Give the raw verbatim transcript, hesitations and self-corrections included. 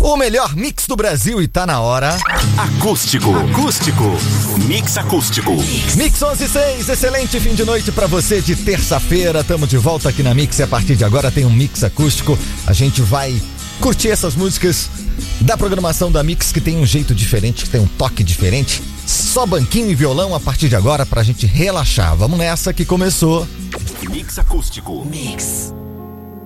O melhor mix do Brasil e tá na hora. Acústico, acústico, mix acústico. Mix onze e seis, excelente fim de noite pra você de terça-feira. Tamo de volta aqui na Mix e a partir de agora tem um mix acústico. A gente vai curtir essas músicas da programação da Mix que tem um jeito diferente, que tem um toque diferente. Só banquinho e violão a partir de agora pra gente relaxar. Vamos nessa que começou. Mix acústico. Mix.